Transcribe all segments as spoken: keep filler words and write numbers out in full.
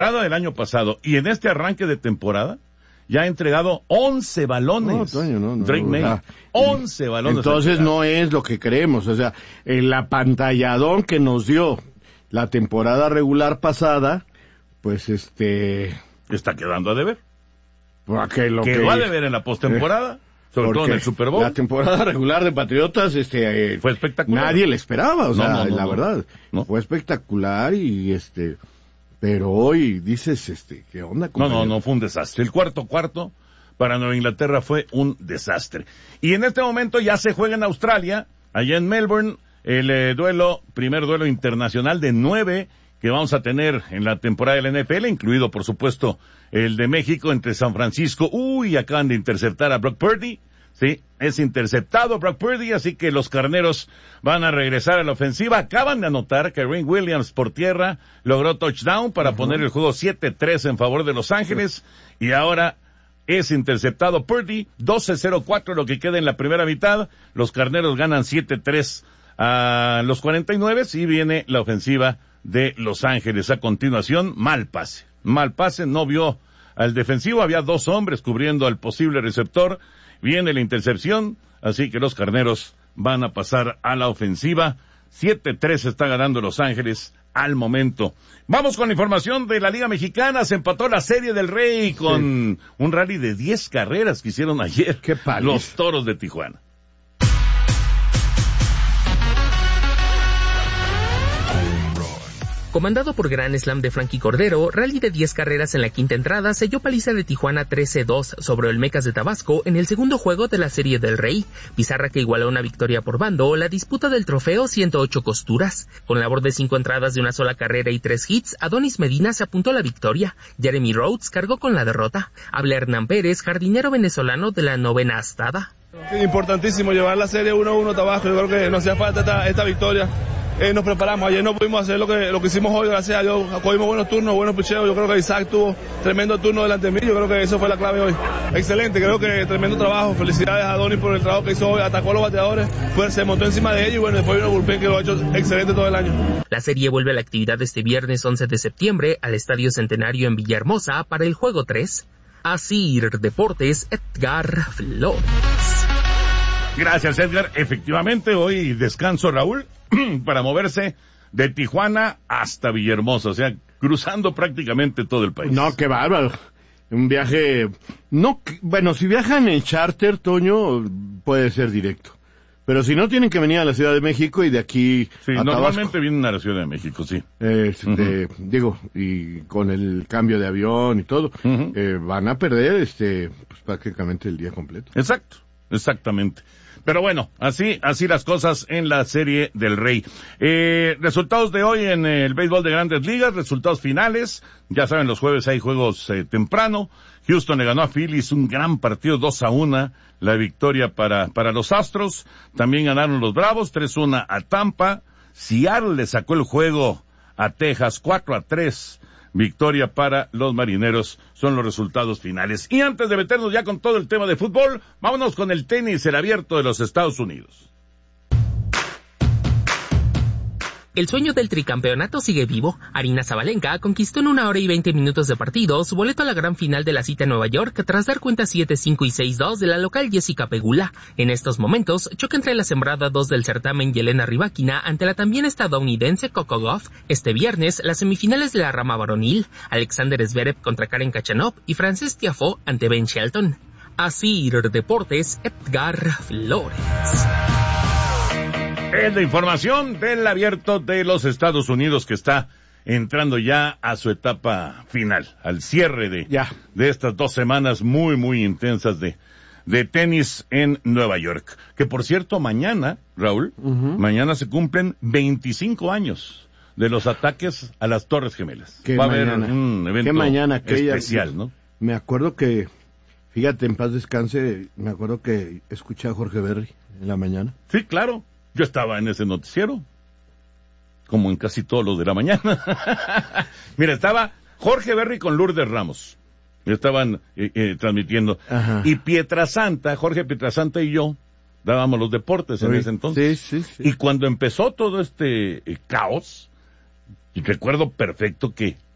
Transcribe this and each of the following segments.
temporada del año pasado y en este arranque de temporada ya ha entregado once balones. No, Toño, no, no. Drake May, Ah, once balones. Entonces no es lo que creemos. O sea, el apantalladón que nos dio la temporada regular pasada, pues este... está quedando a deber. Porque lo Quedó que... a deber en la postemporada. Eh. Sobre todo en el Super Bowl. La temporada regular de Patriotas, este, fue espectacular. Nadie le esperaba, o sea, no, no, no, la no. verdad, no. fue espectacular y este, pero hoy dices, este, ¿qué onda? Compañero? No, no, no, fue un desastre. El cuarto cuarto para Nueva Inglaterra fue un desastre. Y en este momento ya se juega en Australia, allá en Melbourne, el eh, duelo, primer duelo internacional de nueve que vamos a tener en la temporada de la N F L, incluido, por supuesto, el de México entre San Francisco. Uy, acaban de interceptar a Brock Purdy. Sí, es interceptado Brock Purdy, así que los carneros van a regresar a la ofensiva. Acaban de anotar que Ring Williams por tierra logró touchdown para uh-huh. poner el juego siete tres en favor de Los Ángeles. Y ahora es interceptado Purdy, doce cero cuatro lo que queda en la primera mitad. Los carneros ganan siete tres a los cuarenta y nueve y viene la ofensiva de Los Ángeles. A continuación, mal pase. Mal pase, no vio al defensivo, había dos hombres cubriendo al posible receptor. Viene la intercepción, así que los carneros van a pasar a la ofensiva. siete tres está ganando Los Ángeles al momento. Vamos con la información de la Liga Mexicana. Se empató la Serie del Rey con sí. un rally de diez carreras que hicieron ayer Qué los Toros de Tijuana. Comandado por Gran Slam de Frankie Cordero, rally de diez carreras en la quinta entrada selló paliza de Tijuana trece dos sobre Olmecas de Tabasco en el segundo juego de la Serie del Rey. Pizarra que igualó una victoria por bando, la disputa del trofeo ciento ocho costuras. Con labor de cinco entradas de una sola carrera y tres hits, Adonis Medina se apuntó a la victoria. Jeremy Rhodes cargó con la derrota. Habla Hernán Pérez, jardinero venezolano de la novena astada. Sí, importantísimo llevar la serie uno a uno a Tabasco. Yo creo que nos hacía falta esta, esta victoria. Eh, nos preparamos, ayer no pudimos hacer lo que lo que hicimos hoy, gracias a Dios, cogimos buenos turnos, buenos picheos. Yo creo que Isaac tuvo tremendo turno delante de mí, yo creo que eso fue la clave hoy. Excelente, creo que tremendo trabajo, felicidades a Adonis por el trabajo que hizo hoy, atacó a los bateadores, fue, se montó encima de ellos y bueno, después vino Bullpen que lo ha hecho excelente todo el año. La serie vuelve a la actividad este viernes once de septiembre al Estadio Centenario en Villahermosa para el juego tres. Asir Deportes, Edgar Flores. Gracias, Edgar. Efectivamente, hoy descanso, Raúl, para moverse de Tijuana hasta Villahermosa, o sea, cruzando prácticamente todo el país. No, qué bárbaro. Un viaje, no, bueno, si viajan en charter, Toño, puede ser directo. Pero si no, tienen que venir a la Ciudad de México y de aquí sí, a normalmente Tabasco. Vienen a la Ciudad de México, sí. Este, uh-huh. Digo, y con el cambio de avión y todo, uh-huh. eh, van a perder, este, pues prácticamente el día completo. Exacto, exactamente. Pero bueno, así, así las cosas en la Serie del Rey. Eh, resultados de hoy en el béisbol de Grandes Ligas, resultados finales. Ya saben, los jueves hay juegos eh, temprano. Houston le ganó a Phillies un gran partido, dos a una, la victoria para, para los Astros. También ganaron los Bravos, tres a una a Tampa. Seattle le sacó el juego a Texas, cuatro a tres. Victoria para los Marineros, son los resultados finales. Y antes de meternos ya con todo el tema de fútbol, vámonos con el tenis, el abierto de los Estados Unidos. El sueño del tricampeonato sigue vivo. Aryna Sabalenka conquistó en una hora y veinte minutos de partido su boleto a la gran final de la cita en Nueva York tras dar cuenta siete cinco y seis dos de la local Jessica Pegula. En estos momentos, choque entre la sembrada dos del certamen Yelena Rybakina ante la también estadounidense Coco Gauff. Este viernes, las semifinales de la rama varonil, Alexander Zverev contra Karen Khachanov y Frances Tiafoe ante Ben Shelton. Asir Deportes, Edgar Flores. Es la información del abierto de los Estados Unidos que está entrando ya a su etapa final, al cierre de, ya. de estas dos semanas muy, muy intensas de, de tenis en Nueva York. Que por cierto, mañana, Raúl, uh-huh. mañana se cumplen veinticinco años de los ataques a las Torres Gemelas. ¿Qué Va mañana? a haber un evento ¿Qué mañana? especial, ella, ¿no? Me acuerdo que, fíjate, en paz descanse, me acuerdo que escuché a Jorge Berry en la mañana. Sí, claro. Yo estaba en ese noticiero, como en casi todos los de la mañana. Mira, estaba Jorge Berry con Lourdes Ramos. Estaban eh, eh, transmitiendo. Ajá. Y Pietrasanta, Jorge Pietrasanta y yo, dábamos los deportes en sí, ese entonces. Sí, sí, sí. Y cuando empezó todo este eh, caos, y recuerdo perfecto que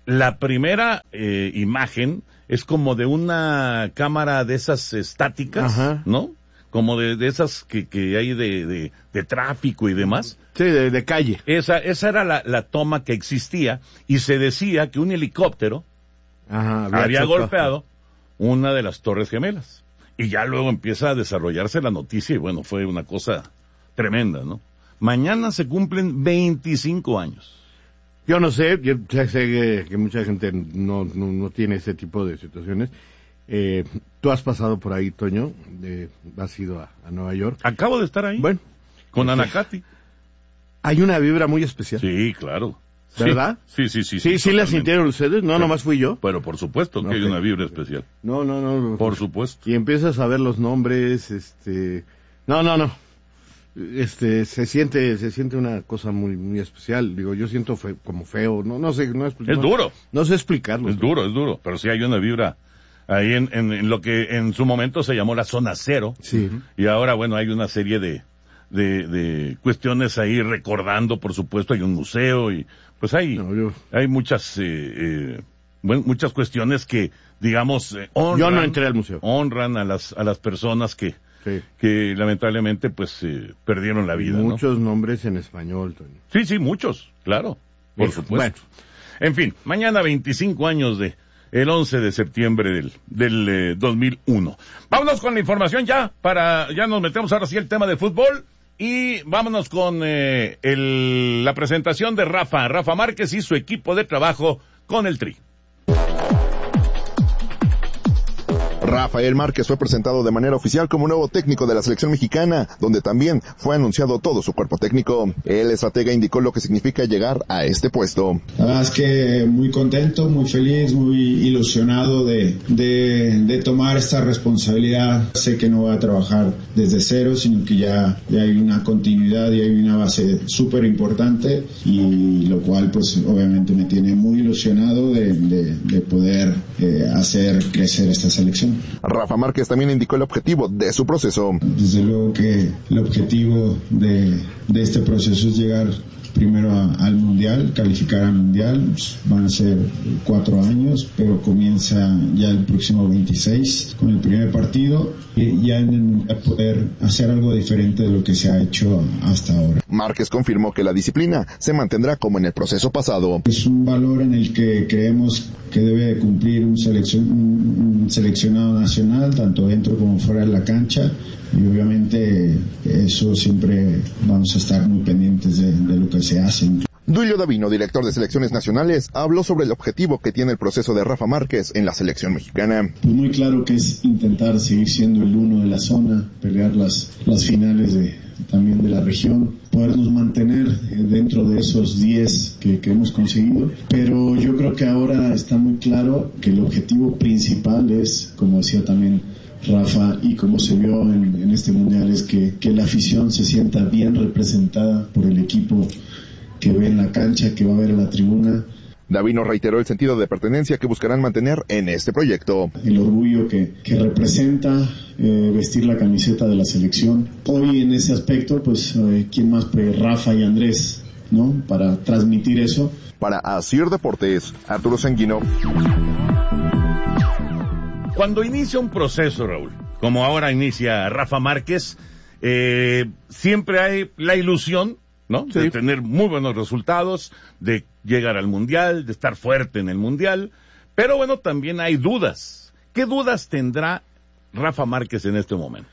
la primera eh, imagen es como de una cámara de esas estáticas, Ajá. ¿no? Como de, de esas que, que hay de, de, de tráfico y demás. Sí, de, de calle. Esa, esa era la, la toma que existía y se decía que un helicóptero Ajá, había chocado. golpeado una de las Torres Gemelas. Y ya luego empieza a desarrollarse la noticia y bueno, fue una cosa tremenda, ¿no? Mañana se cumplen veinticinco años. Yo no sé, yo sé que, que mucha gente no, no, no tiene ese tipo de situaciones. Eh, tú has pasado por ahí, Toño, de, has ido a, a Nueva York. Acabo de estar ahí. Bueno, con sí. Anacati. Hay una vibra muy especial. Sí, claro. ¿Verdad? Sí, sí, sí. Sí, sí, sí la totalmente. sintieron ustedes, no, Sí. nomás fui yo. Pero por supuesto que Ok. hay una vibra especial. No, no, no. Por supuesto. Y empiezas a ver los nombres, este... No, no, no. Este, se siente, se siente una cosa muy, muy especial. Digo, yo siento fe, como feo, no, no sé, no Es no, duro. No sé explicarlo. Es duro, es duro. Pero sí hay una vibra ahí en, en, en lo que en su momento se llamó la zona cero. Sí. Y ahora, bueno, hay una serie de, de, de cuestiones ahí recordando, por supuesto, hay un museo y pues hay, No, yo- hay muchas, eh, eh, bueno, muchas cuestiones que, digamos, eh, honran, Yo no entré al museo. honran a las, a las personas que, Sí. que lamentablemente, pues, eh, perdieron la vida, ¿no? Muchos nombres en español, Toño. Sí, sí, muchos, claro, por Hijo, supuesto. En fin, mañana veinticinco años de el once de septiembre del, del eh, dos mil uno. Vámonos con la información ya, para, ya nos metemos ahora sí el tema de fútbol y vámonos con eh, el, la presentación de Rafa, Rafa Márquez y su equipo de trabajo con el Tri. Rafael Márquez fue presentado de manera oficial como nuevo técnico de la selección mexicana, donde también fue anunciado todo su cuerpo técnico. El estratega indicó lo que significa llegar a este puesto. La verdad es que muy contento, muy feliz, muy ilusionado de, de, de tomar esta responsabilidad. Sé que no voy a trabajar desde cero, sino que ya, ya hay una continuidad y hay una base súper importante, y lo cual pues obviamente me tiene muy ilusionado de, de, de poder eh, hacer crecer esta selección. Rafa Márquez también indicó el objetivo de su proceso. Desde luego que el objetivo de, de este proceso es llegar primero a, al Mundial, calificar al Mundial. Van a ser cuatro años, pero comienza ya el próximo veintiséis con el primer partido, y ya en el Mundial poder hacer algo diferente de lo que se ha hecho hasta ahora. Márquez confirmó que la disciplina se mantendrá como en el proceso pasado. Es un valor en el que creemos que debe cumplir un, seleccion, un seleccionado nacional, tanto dentro como fuera de la cancha, y obviamente eso siempre vamos a estar muy pendientes de, de lo que se hace. Duilio Davino, director de selecciones nacionales, habló sobre el objetivo que tiene el proceso de Rafa Márquez en la selección mexicana. Pues muy claro que es intentar seguir siendo el uno de la zona, pelear las, las finales de, también de la región, podernos mantener dentro de esos diez que, que hemos conseguido, pero yo creo que ahora está muy claro que el objetivo principal es, como decía también Rafa, y como se vio en, en este mundial, es que, que la afición se sienta bien representada por el equipo que ve en la cancha, que va a ver en la tribuna. Davino reiteró el sentido de pertenencia que buscarán mantener en este proyecto. El orgullo que, que representa eh, vestir la camiseta de la selección. Hoy en ese aspecto, pues, eh, ¿quién más? Pues Rafa y Andrés, ¿no? Para transmitir eso. Para Asir Deportes, Arturo Sanguino. Cuando inicia un proceso, Raúl, como ahora inicia Rafa Márquez, eh, siempre hay la ilusión, ¿no? Sí. De tener muy buenos resultados, de llegar al Mundial, de estar fuerte en el Mundial, pero bueno, también hay dudas. ¿Qué dudas tendrá Rafa Márquez en este momento?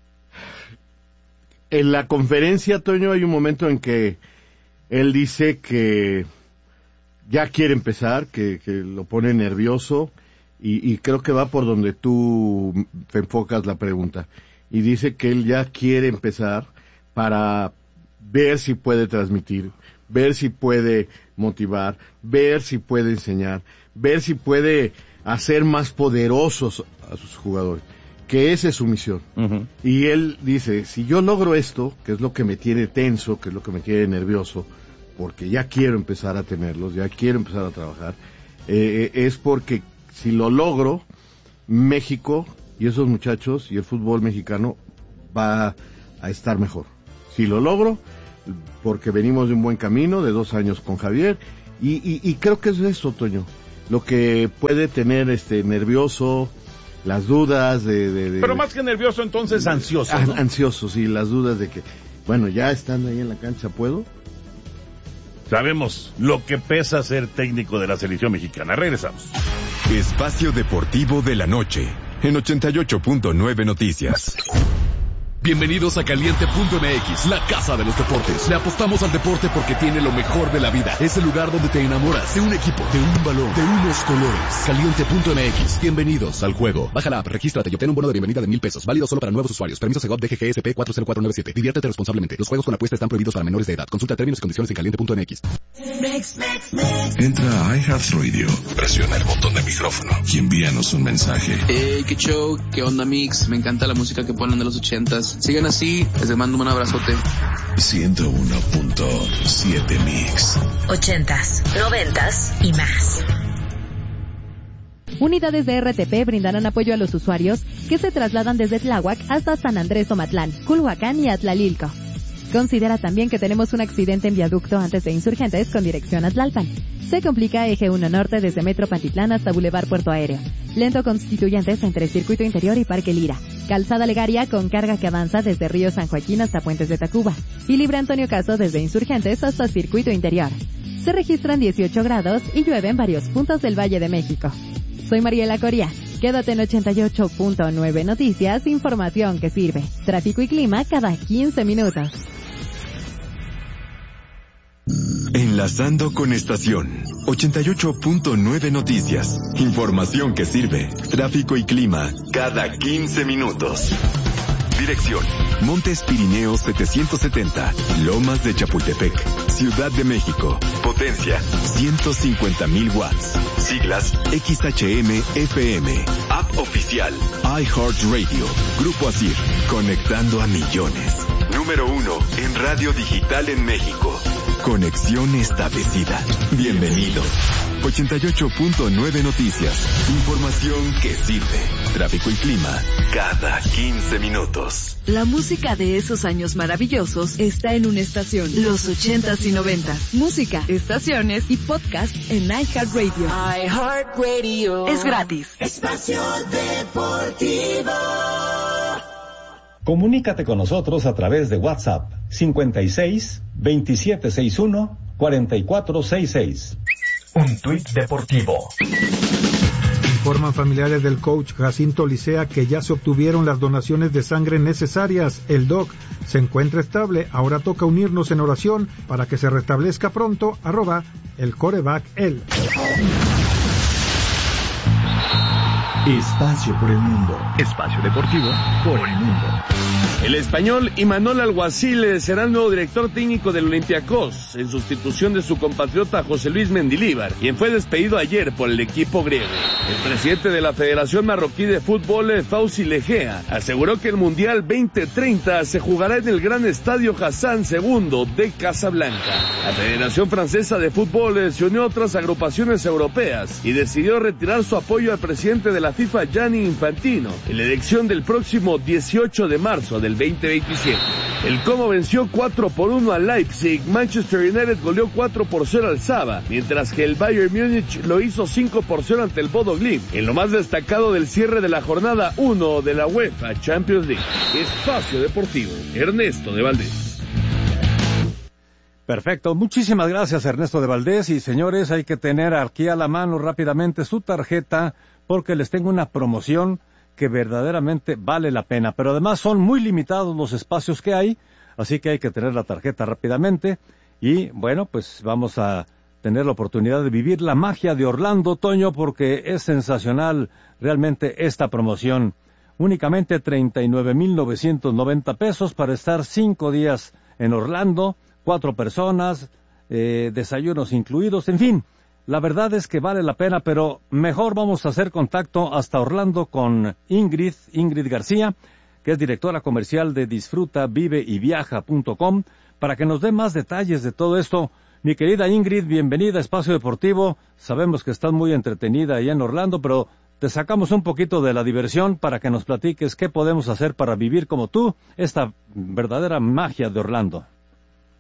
En la conferencia, Toño, hay un momento en que él dice que ya quiere empezar, que, que lo pone nervioso, y, y creo que va por donde tú te enfocas la pregunta. Y dice que él ya quiere empezar para ver si puede transmitir, ver si puede motivar, ver si puede enseñar, ver si puede hacer más poderosos a sus jugadores, que esa es su misión. Uh-huh. Y él dice, si yo logro esto, que es lo que me tiene tenso, que es lo que me tiene nervioso, porque ya quiero empezar a tenerlos, ya quiero empezar a trabajar, eh, es porque si lo logro, México y esos muchachos y el fútbol mexicano va a estar mejor. Si lo logro, porque venimos de un buen camino, de dos años con Javier, Y, y, y creo que es eso, Toño, lo que puede tener este nervioso, las dudas de... de, de Pero más que nervioso, entonces ansioso, ¿no? Ansioso, sí, las dudas de que, bueno, ya estando ahí en la cancha, ¿puedo? Sabemos lo que pesa ser técnico de la selección mexicana. Regresamos. Espacio Deportivo de la Noche, en ochenta y ocho punto nueve Noticias. Bienvenidos a Caliente punto M X, la casa de los deportes. Le apostamos al deporte porque tiene lo mejor de la vida. Es el lugar donde te enamoras de un equipo, de un balón, de unos colores. Caliente punto M X, bienvenidos al juego. Baja la app, regístrate y obtén un bono de bienvenida de mil pesos. Válido solo para nuevos usuarios. Permiso Segov D G G S P cuatro cero cuatro nueve siete. Diviértete responsablemente. Los juegos con apuesta están prohibidos para menores de edad. Consulta términos y condiciones en caliente punto M X. Entra a iHeartRadio, presiona el botón de micrófono y envíanos un mensaje. Hey, qué show, qué onda mix, me encanta la música que ponen de los ochentas. Sigan así, les mando un abrazote. ciento uno punto siete Mix. Ochentas, noventas y más. Unidades de R T P brindarán apoyo a los usuarios que se trasladan desde Tláhuac hasta San Andrés Omatlán, Culhuacán y Atlalilco. Considera también que tenemos un accidente en viaducto antes de Insurgentes con dirección a Tlalpan. Se complica Eje uno Norte desde Metro Pantitlán hasta Boulevard Puerto Aéreo. Lento Constituyentes entre Circuito Interior y Parque Lira. Calzada Legaria con carga que avanza desde Río San Joaquín hasta Puentes de Tacuba. Y Libre Antonio Caso desde Insurgentes hasta Circuito Interior. Se registran dieciocho grados y llueve en varios puntos del Valle de México. Soy Mariela Coria. Quédate en ochenta y ocho punto nueve Noticias, información que sirve. Tráfico y clima cada quince minutos. Enlazando con estación ochenta y ocho punto nueve Noticias. Información que sirve. Tráfico y clima cada quince minutos. Dirección: Montes Pirineos setecientos setenta, Lomas de Chapultepec, Ciudad de México. Potencia: ciento cincuenta mil watts. Siglas: X H M F M. App oficial: iHeartRadio. Grupo Asir, conectando a millones. Número uno en radio digital en México. Conexión establecida. Bienvenido. ochenta y ocho punto nueve Noticias. Información que sirve. Tráfico y clima cada quince minutos. La música de esos años maravillosos está en una estación. Los ochentas y noventas. Música, estaciones y podcast en iHeartRadio. iHeartRadio. Es gratis. Espacio Deportivo. Comunícate con nosotros a través de WhatsApp cincuenta y seis, veintisiete sesenta y uno, cuarenta y cuatro sesenta y seis. Un tuit deportivo. Informan familiares del coach Jacinto Licea que ya se obtuvieron las donaciones de sangre necesarias. El doc se encuentra estable. Ahora toca unirnos en oración para que se restablezca pronto. Arroba el coreback él. Espacio por el mundo. Espacio deportivo por el mundo. El español Imanol Alguacil será el nuevo director técnico del Olympiacos, en sustitución de su compatriota José Luis Mendilíbar, quien fue despedido ayer por el equipo griego. El presidente de la Federación Marroquí de Fútbol, Fauzi Legea, aseguró que el Mundial veinte treinta se jugará en el gran estadio Hassan segundo de Casablanca. La Federación Francesa de Fútbol se unió a otras agrupaciones europeas y decidió retirar su apoyo al presidente de la FIFA, Gianni Infantino, en la elección del próximo dieciocho de marzo del veinte veintisiete. El Como venció cuatro por uno al Leipzig, Manchester United goleó cuatro por cero al Saba, mientras que el Bayern Múnich lo hizo cinco por cero ante el Bodo Glimt, en lo más destacado del cierre de la jornada uno de la UEFA Champions League. Espacio Deportivo, Ernesto de Valdés. Perfecto, muchísimas gracias Ernesto de Valdés. Y señores, hay que tener aquí a la mano rápidamente su tarjeta porque les tengo una promoción que verdaderamente vale la pena, pero además son muy limitados los espacios que hay, así que hay que tener la tarjeta rápidamente. Y bueno, pues vamos a tener la oportunidad de vivir la magia de Orlando, Toño, porque es sensacional realmente esta promoción. Únicamente treinta y nueve mil novecientos noventa pesos para estar cinco días en Orlando, cuatro personas, eh, desayunos incluidos, en fin. La verdad es que vale la pena, pero mejor vamos a hacer contacto hasta Orlando con Ingrid, Ingrid García, que es directora comercial de disfruta vive y viaja punto com, para que nos dé más detalles de todo esto. Mi querida Ingrid, bienvenida a Espacio Deportivo. Sabemos que estás muy entretenida allá en Orlando, pero te sacamos un poquito de la diversión para que nos platiques qué podemos hacer para vivir como tú esta verdadera magia de Orlando.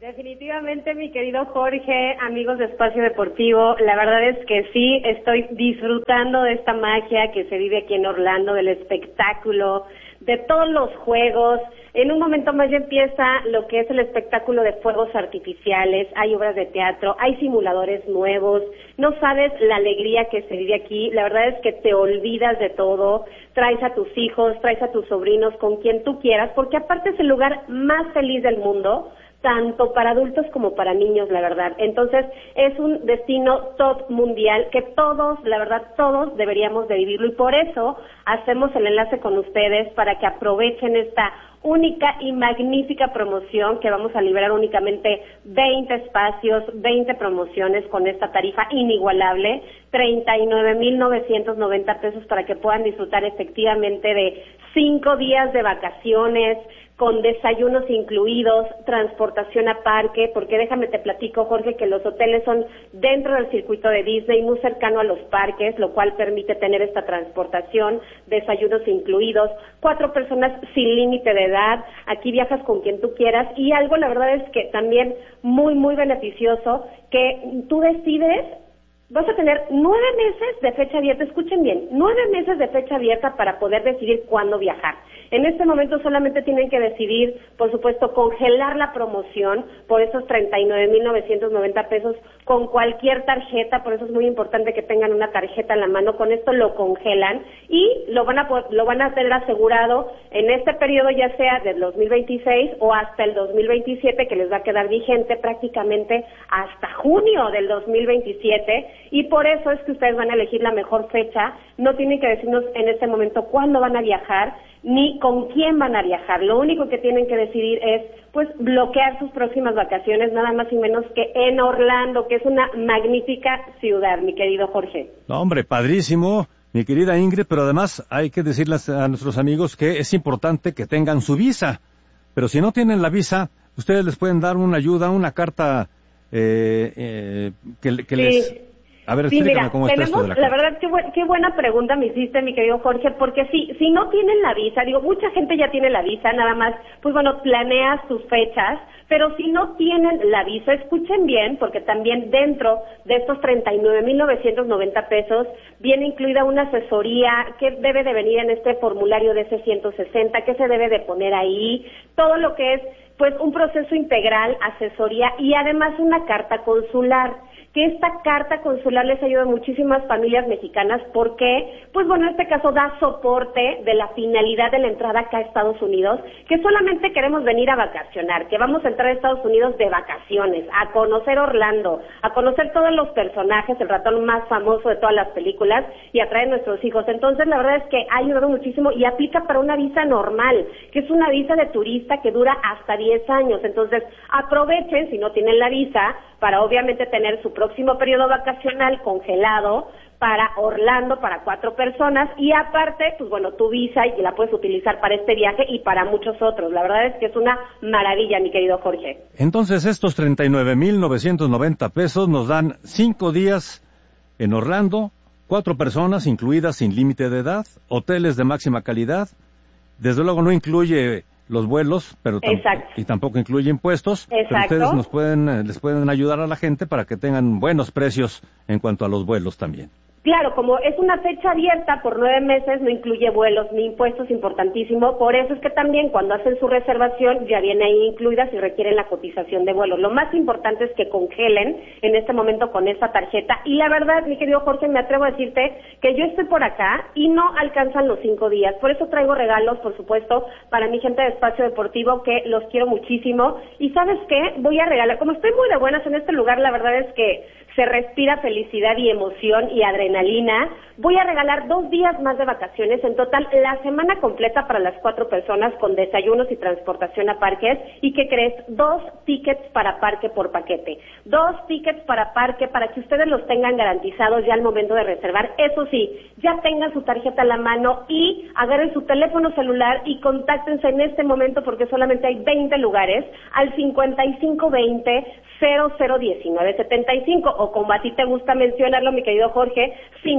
Definitivamente, mi querido Jorge, amigos de Espacio Deportivo, la verdad es que sí, estoy disfrutando de esta magia que se vive aquí en Orlando, del espectáculo, de todos los juegos. En un momento más ya empieza lo que es el espectáculo de fuegos artificiales, hay obras de teatro, hay simuladores nuevos, no sabes la alegría que se vive aquí, la verdad es que te olvidas de todo, traes a tus hijos, traes a tus sobrinos, con quien tú quieras, porque aparte es el lugar más feliz del mundo, tanto para adultos como para niños, la verdad. Entonces, es un destino top mundial que todos, la verdad, todos deberíamos de vivirlo, y por eso hacemos el enlace con ustedes para que aprovechen esta única y magnífica promoción que vamos a liberar únicamente veinte espacios, veinte promociones con esta tarifa inigualable, treinta y nueve mil novecientos noventa pesos para que puedan disfrutar efectivamente de cinco días de vacaciones, con desayunos incluidos, transportación a parque, porque déjame te platico, Jorge, que los hoteles son dentro del circuito de Disney, muy cercano a los parques, lo cual permite tener esta transportación, desayunos incluidos, cuatro personas sin límite de edad, aquí viajas con quien tú quieras, y algo, la verdad es que también muy, muy beneficioso, que tú decides. Vas a tener nueve meses de fecha abierta, escuchen bien, nueve meses de fecha abierta para poder decidir cuándo viajar. En este momento solamente tienen que decidir, por supuesto, congelar la promoción por esos treinta y nueve mil novecientos noventa pesos con cualquier tarjeta, por eso es muy importante que tengan una tarjeta en la mano, con esto lo congelan y lo van a lo van a tener asegurado en este periodo, ya sea del dos mil veintiséis o hasta el dos mil veintisiete, que les va a quedar vigente prácticamente hasta junio del dos mil veintisiete, y por eso es que ustedes van a elegir la mejor fecha, no tienen que decirnos en este momento cuándo van a viajar, ni con quién van a viajar. Lo único que tienen que decidir es, pues, bloquear sus próximas vacaciones, nada más y menos que en Orlando, que es una magnífica ciudad, mi querido Jorge. No, hombre, padrísimo, mi querida Ingrid, pero además hay que decirles a nuestros amigos que es importante que tengan su visa. Pero si no tienen la visa, ustedes les pueden dar una ayuda, una carta eh, eh, que, que sí. les... A ver, sí, explícame mira, cómo está tenemos, esto de la, la verdad, qué, bu- qué buena pregunta me hiciste, mi querido Jorge, porque si, si no tienen la visa, digo, mucha gente ya tiene la visa, nada más, pues bueno, planeas tus fechas, pero si no tienen la visa, escuchen bien, porque también dentro de estos treinta y nueve mil novecientos noventa pesos viene incluida una asesoría que debe de venir en este formulario de ese ciento sesenta, que se debe de poner ahí, todo lo que es, pues, un proceso integral, asesoría y además una carta consular, que esta carta consular les ayuda a muchísimas familias mexicanas porque, pues bueno, en este caso da soporte de la finalidad de la entrada acá a Estados Unidos, que solamente queremos venir a vacacionar, que vamos a entrar a Estados Unidos de vacaciones, a conocer Orlando, a conocer todos los personajes, el ratón más famoso de todas las películas y a traer a nuestros hijos. Entonces, la verdad es que ha ayudado muchísimo y aplica para una visa normal, que es una visa de turista que dura hasta diez años. Entonces, aprovechen, si no tienen la visa, para obviamente tener su próximo periodo vacacional congelado para Orlando, para cuatro personas, y aparte, pues bueno, tu visa y la puedes utilizar para este viaje y para muchos otros. La verdad es que es una maravilla, mi querido Jorge. Entonces, estos treinta y nueve mil novecientos noventa pesos nos dan cinco días en Orlando, cuatro personas incluidas sin límite de edad, hoteles de máxima calidad, desde luego no incluye los vuelos, pero tam- y tampoco incluye impuestos, Exacto. pero ustedes nos pueden, les pueden ayudar a la gente para que tengan buenos precios en cuanto a los vuelos también. Claro, como es una fecha abierta por nueve meses, no incluye vuelos ni impuestos, importantísimo. Por eso es que también cuando hacen su reservación ya viene ahí incluida si requieren la cotización de vuelos. Lo más importante es que congelen en este momento con esta tarjeta. Y la verdad, mi querido Jorge, me atrevo a decirte que yo estoy por acá y no alcanzan los cinco días. Por eso traigo regalos, por supuesto, para mi gente de Espacio Deportivo, que los quiero muchísimo. Y ¿sabes qué? Voy a regalar, como estoy muy de buenas en este lugar, la verdad es que se respira felicidad y emoción y adrenalina. Voy a regalar dos días más de vacaciones, en total la semana completa para las cuatro personas con desayunos y transportación a parques. ¿Y qué crees? Dos tickets para parque por paquete. Dos tickets para parque para que ustedes los tengan garantizados ya al momento de reservar. Eso sí, ya tengan su tarjeta a la mano y agarren su teléfono celular y contáctense en este momento porque solamente hay veinte lugares al cincuenta y cinco veinte cero cero diecinueve setenta y cinco, o como a ti te gusta mencionarlo, mi querido Jorge, cincuenta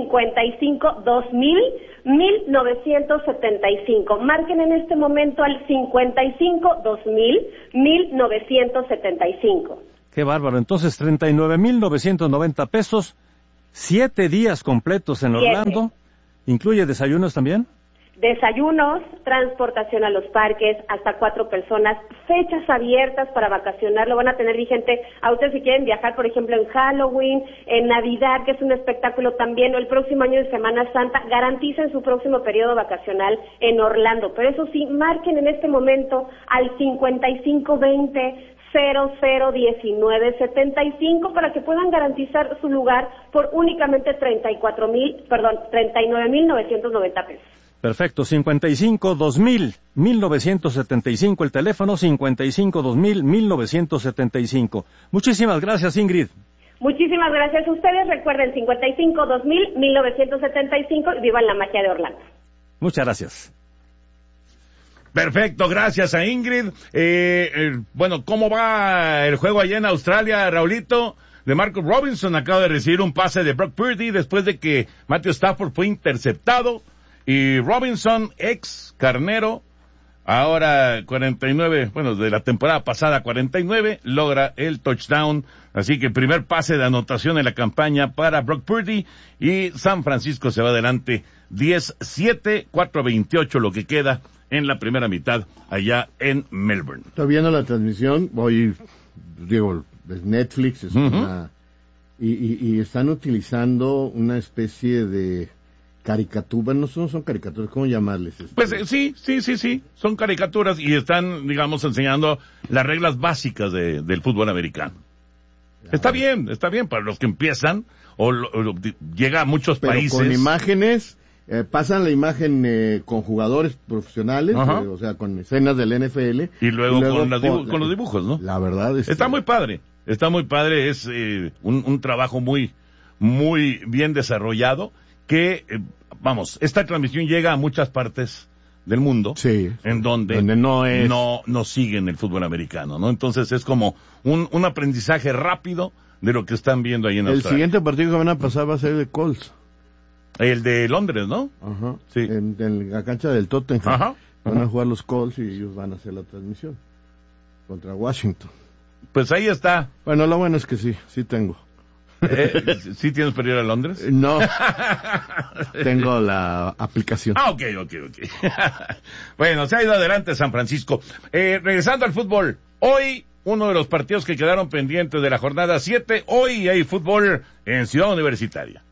y cinco, dos mil, mil novecientos setenta y cinco. Marquen en este momento al cincuenta y cinco, dos mil, mil novecientos setenta y cinco. Qué bárbaro. Entonces, treinta y nueve mil novecientos noventa pesos, siete días completos en Orlando. Siete. ¿Incluye desayunos también? Desayunos, transportación a los parques, hasta cuatro personas, fechas abiertas para vacacionar, lo van a tener vigente a ustedes si quieren viajar, por ejemplo, en Halloween, en Navidad, que es un espectáculo también, o el próximo año de Semana Santa, garanticen su próximo periodo vacacional en Orlando. Pero eso sí, marquen en este momento al cincuenta y cinco veinte, cero cero diecinueve setenta y cinco para que puedan garantizar su lugar por únicamente treinta y cuatro mil, perdón, treinta y nueve mil novecientos noventa pesos. Perfecto, cincuenta y cinco, dos mil, mil novecientos setenta y cinco el teléfono, cincuenta y cinco, dos mil, mil novecientos setenta y cinco. Muchísimas gracias, Ingrid. Muchísimas gracias a ustedes. Recuerden, cincuenta y cinco, dos mil, mil novecientos setenta y cinco y vivan la magia de Orlando. Muchas gracias. Perfecto, gracias a Ingrid. Eh, eh, bueno, ¿cómo va el juego allá en Australia, Raulito? De Marcus Robinson acaba de recibir un pase de Brock Purdy después de que Matthew Stafford fue interceptado. Y Robinson, ex carnero, ahora cuarenta y nueve, bueno, de la temporada pasada cuarenta y nueve, logra el touchdown. Así que primer pase de anotación en la campaña para Brock Purdy. Y San Francisco se va adelante diez siete, cuatro veintiocho lo que queda en la primera mitad allá en Melbourne. Estoy viendo la transmisión, voy, digo, es Netflix, es uh-huh. una, y, y, y están utilizando una especie de caricaturas, no son, son caricaturas, ¿cómo llamarles? Este? Pues eh, sí, sí, sí, sí, son caricaturas y están, digamos, enseñando las reglas básicas de, del fútbol americano. Claro. Está bien, está bien para los que empiezan o, lo, o lo, llega a muchos Pero países. Con imágenes, eh, pasan la imagen eh, con jugadores profesionales, eh, o sea, con escenas del N F L. Y luego, y luego con, las dibu- con los dibujos, ¿no? La verdad es Está que... muy padre, está muy padre, es eh, un, un trabajo muy, muy bien desarrollado. Que, eh, vamos, esta transmisión llega a muchas partes del mundo, sí, en donde, donde no, es... no no siguen el fútbol americano, ¿no? Entonces es como un, un aprendizaje rápido de lo que están viendo ahí en el Australia. El siguiente partido que van a pasar va a ser de Colts. El de Londres, ¿no? Ajá, sí. En, en la cancha del Tottenham. Ajá. Van Ajá. a jugar los Colts y ellos van a hacer la transmisión contra Washington. Pues ahí está. Bueno, lo bueno es que sí, sí tengo. Eh, ¿Sí tienes para ir a Londres? No, tengo la aplicación. Ah, ok, ok, ok. Bueno, se ha ido adelante San Francisco. Eh, regresando al fútbol, hoy uno de los partidos que quedaron pendientes de la jornada siete, hoy hay fútbol en Ciudad Universitaria.